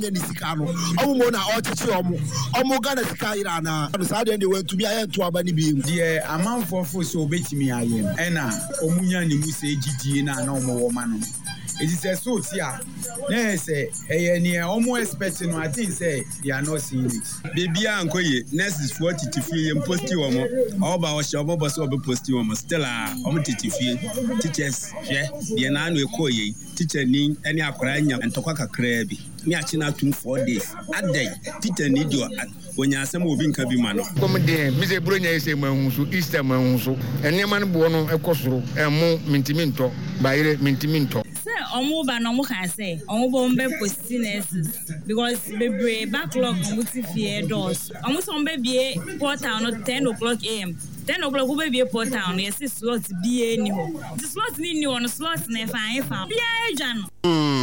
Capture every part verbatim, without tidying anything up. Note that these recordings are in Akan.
ni sika no omo mo na ochichi omo omo Ghana sika ira na no sa de we ntumi aye nto aba ni bi mu de amanfo fo so obetimi aye ena omunya ni mu se gidie na na omo wo ma no it is a so tia na say eh ni omo expect no I think say they are not seeing it baby ankoye next is forty tifie em posti omo oba o shobo boss obo posti omo still a omo titifie teachers hwe de na anu ekoye teacher ni eni akora nya ntokwa kakra bi me achi na two four days adai teacher ni dio onya asem obi nka bi ma no kom de mi se bro nya ese manhuso easter manhuso enema no bo no ekosoro emu mintiminto bayire mintiminto say omo ba no mo kan say omo bo mbe posti nurses because bebre backlog omo ti fie doors omo so mbe bie portal no ten o'clock a m ten o'clock we be portal no yes slot bie ni ho the slot ni ni on slot na fa fa bie agya no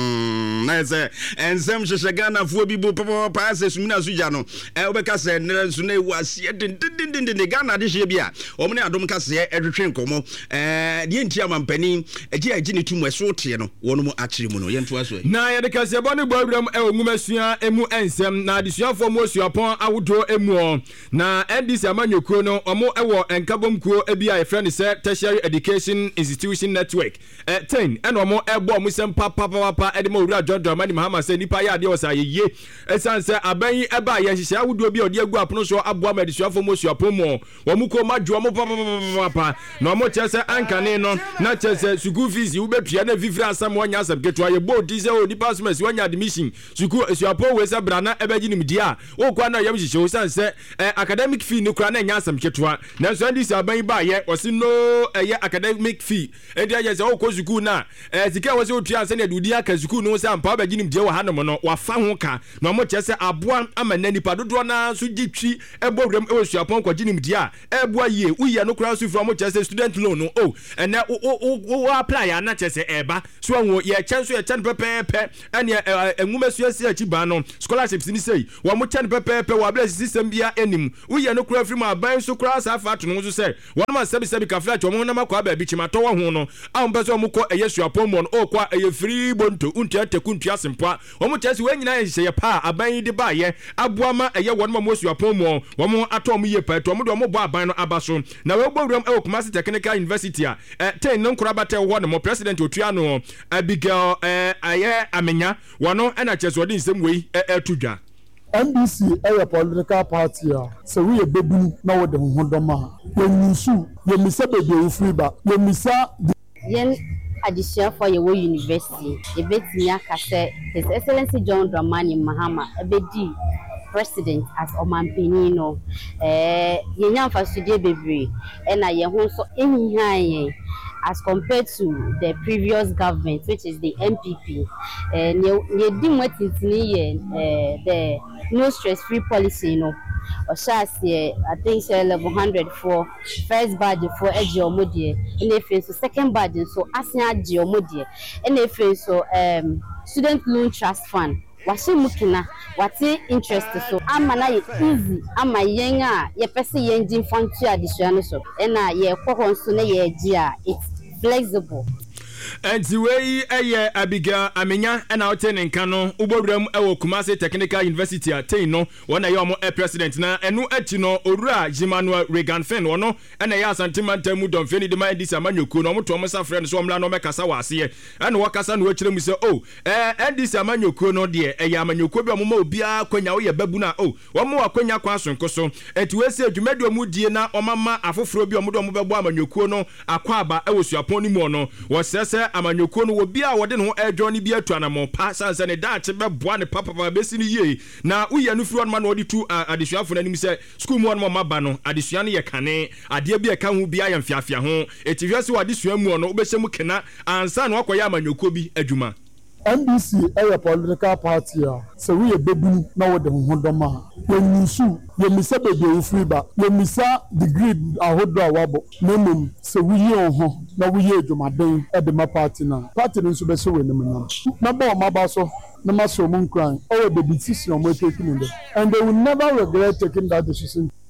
mm na say ensem hwehwe Ghana fo bi bo papa pa se sumina suja no e obeka se ne su na ewu ase din din din din Ghana de hye bia omo ne adom ka se edwetwe nkomo eh de ntia mampani agi agi ne tumu eso te no wono mu akire mu no ye nto aso na ye de ka se bo ne bawuram e onwumasua emu ensem na adesuafo mo suapon awodo emu na N D C amanyokuro no omo ewo enkabomkuo ebia e friend say tertiary education institution network eh ten eno omo ebo mo sem papa papa e de mo wura John Dramani Mahama say nipa ya de osa yeye esan say aban eba ye hihia awodo bi odi agu apono so aboa madisuafo mo suapon mo wo mu ko madwo mo papa papa na omo chese ankane no na chese school fees u betua na fifiri asam wonya asam ketua ye bodi say o nipa smas wonya admission school suapon we say brana ebeji nimdi a wo kwa na yam hihia osan say academic fee ni kura na nya asam ketua na so ndi saban ba ye osi no eye academic fee e dia ye say o ko school na eh sika wo say o tua say na dudi aka school no say ampa ba ginim die wo hanom no wa fa ho ka na mo chese aboa amana nipa dodo na so gitwi ebowrem e wosuapon kwa ginim die a eboa ye uye no kura so from mo chese student loan no oh and na o apply na chese eba so wo ye chanso ye chan pepepe ene enwuma suasi achiba no scholarships ni say wo mo chan pepepe wa bless system bia enim uye no kura free ma ban so kura sa fa to no so say won ma sebi sebi ka flat wo mo na makwa ba bi chima to wo ho no a mo so mo ko eyesuapon mo no o kwa eye free bonto untia tekuntua sempa wo mo chese we nyina ye hye pa aban de ba ye aboa ma eye won ma mo suapon mo wo mo atom ye pa to mo do mo bo aban no abaso na we gbowuram e Kumasi Technical University a ten no nkura bata wo no mo president otua no Abigail eh aye amenya wono na chese odi nsem wei etudwa N D C a political party a so we bebu na wo de ho doma when you ye misa bebe wo free ba ye misa yen addition for your university e betimi aka say His Excellency John Dramani Mahama ebedi president as omampani no eh yenya mfa studie bebre e na ye ho so enhihan as compared to the previous government, which is the M P P. Eh ne dim watintini ye eh the no stress free policy no Oshasi, I think say level one hundred for first badge for Ejiomodie, and if so second badge so Asia Geomodie, and if so um student loan trust fund. Washi mukina, wati interest so amana ye easy, ama yenga ye pesi yenjin fund to additional so, ena ye kwa so na ye jia, it's flexible. Enti wei eye Abigail amenya na oten nka no ubowram ewo Kumasi Technical University aten no wona ye omo e president na enu ati no Owura Emmanuel Regan Fen wono na ye asantimanta mu don feni de ma N D C amanyoko no moto omo safre no so omla no mekasa wase na wakasa no akire mu se oh eh N D C amanyoko no de eye amanyoko bi omo ma obia kwanya wo ye babu na oh omo wakwanya kwa sonko so eti we se adwumadu mu die na omama afoforo bi omo do omo bebo amanyoko no akwa aba ewo suapon ni mu no wo sese amanyoko no obi a wode no edwo ne bi atuana mo pa sanse ne daache beboa ne papa papa besi ni ye na uye no firi on ma no odi tu adesuafo na nim se school mu on mo maba no adesua ne ye kane ade bi e ka hu bi a yemfiafia ho etiwiase wa adesua mu no obehye mu kena ansa no akoya amanyoko bi adwuma N D C a political party a so we bebu na wo de ho doma when you su ye misa bebe wo free ba ye misa degree ahodo awabo memum so we ye ho na we ye dwumaden e de ma party na party nso be so we nim na na ba o maba so na ma so mun kran o we be decision o mo take in there and they will never regret taking that decision.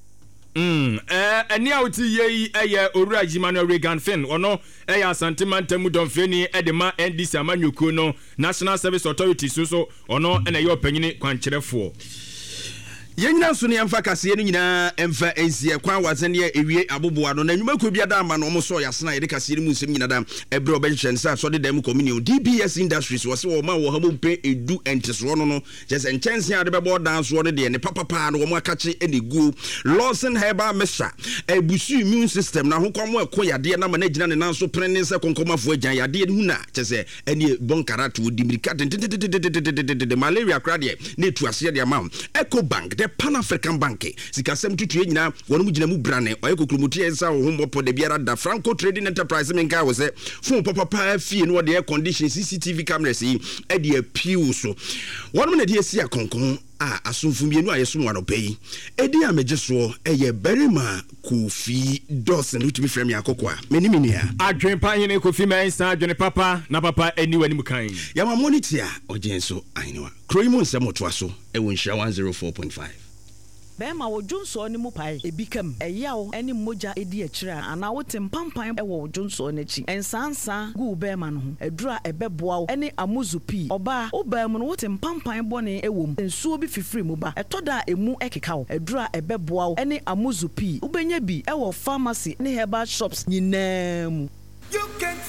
Mm, eh, eni a uti ye eye Owura Emmanuel Regan Finn ono eye Asante Mantamu Domfeni edema N D C amanyoko no National Service Authority so so ono ena ye opanyini kwankyerefo. Yɛnyina so ne yɛmfa kaseɛ no nyinaa ɛmfa ɛnsie kwan wazeneɛ ewie aboboa no na nnwumakɔ bia da ama no ɔmo so yɛasena yɛde kaseɛ no mu nsɛm nyina da ɛbrɛ ɔbɛhyehyɛ no sɛ asɔde dam communion D B S Industries wɔ sɛ wɔma wɔ ha mu pɛ edu ɛntesoɔ no no kyɛ sɛ nkyɛnse a de bɛbɔ dan soɔ no deɛ ne papapaa no wɔn akakye ɛne guo Lawson Herbal Mixture ɛbusu immune system na ho kɔm ɛkɔ yadeɛ na ma na gyina ne nan so pren ne sɛ konkomafoɔ agyan yadeɛ no hu na kyɛ sɛ ɛne bonkara to dimirika de malaria kra deɛ ne tu aseɛ de ama Eco Bank Pan African Bank sikasɛm tutu nyina wɔn mu gyina mu brane ɔyɛ kokromuti ɛnsa wo ho mɔpɔ de biara da Franco Trading Enterprise menka wo sɛ fon papa fie no de air condition C C T V cameras yi ɛde apiu so wɔn mu na de asi akonkon a asomfo mienu a yeso wano pɛyi edi a megyeso ɛyɛ Berima Kofi Dawson utumi frɛ me akokwa meni menia adwen pa hene Kofi Mensa adwen papa na papa eni wani mu kan yama monitor ogenso ahinewa kroimo nsɛm otoa so ɛwɔ nhyia one oh four point five Bema wo Jonso ne mu pai ebikam eyawo ene moja edi akira ana wo tempampan e wo Jonso n'achi ensansa gu bema no ho edura ebeboa wo ene amuzupi oba wo bema no wo tempampan bone ewom ensuo bi fifiri mu ba etoda emu ekeka wo edura ebeboa wo ene amuzupi ubenya bi e wo pharmacy ne herbal shops nyinaa mu. You can